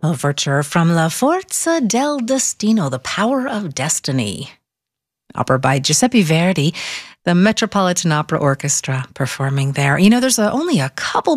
Overture from La Forza del Destino, The Power of Destiny. Opera by Giuseppe Verdi, the Metropolitan Opera Orchestra performing there. You know, there's only a couple